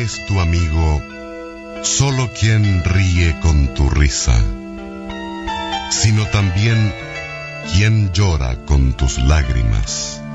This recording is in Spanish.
es tu amigo solo quien ríe con tu risa, sino también quien llora con tus lágrimas.